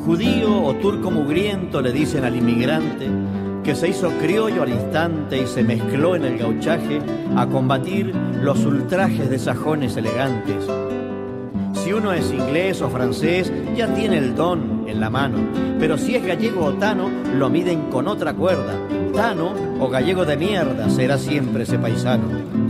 Judío o turco mugriento le dicen al inmigrante que se hizo criollo al instante y se mezcló en el gauchaje a combatir los ultrajes de sajones elegantes. Si uno es inglés o francés, ya tiene el don en la mano, pero si es gallego o tano, lo miden con otra cuerda. Tano o gallego de mierda será siempre ese paisano.